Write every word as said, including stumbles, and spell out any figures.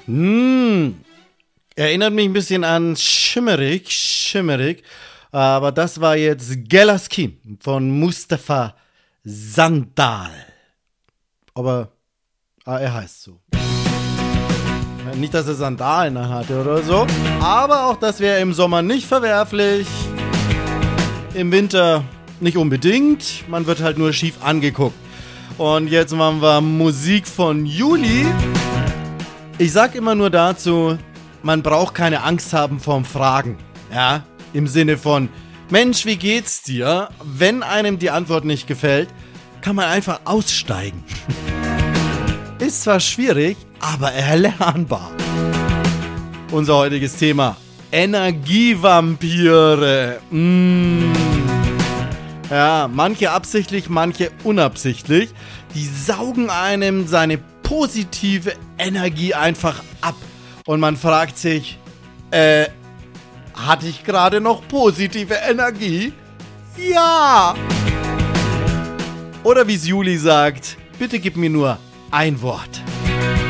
Mmh. Erinnert mich ein bisschen an Schimmerig, Schimmerig. Aber das war jetzt Gelaskin von Mustafa Sandal. Aber ah, er heißt so. Nicht, dass er Sandalen hatte oder so. Aber auch das wäre im Sommer nicht verwerflich. Im Winter nicht unbedingt. Man wird halt nur schief angeguckt. Und jetzt machen wir Musik von Juli. Ich sag immer nur dazu, man braucht keine Angst haben vorm Fragen. Ja, im Sinne von, Mensch, wie geht's dir? Wenn einem die Antwort nicht gefällt, kann man einfach aussteigen. Ist zwar schwierig, aber erlernbar. Unser heutiges Thema, Energievampire. Mmh. Ja, manche absichtlich, manche unabsichtlich. Die saugen einem seine positive Energie einfach ab. Und man fragt sich, äh, hatte ich gerade noch positive Energie? Ja! Oder wie es Juli sagt, bitte gib mir nur ein Wort.